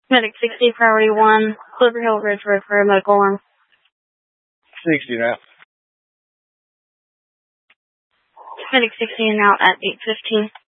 Medic 60, priority 1, Silver Hill Ridge Road for a medical alarm. 60 now. Medic 60 and out at 8:15.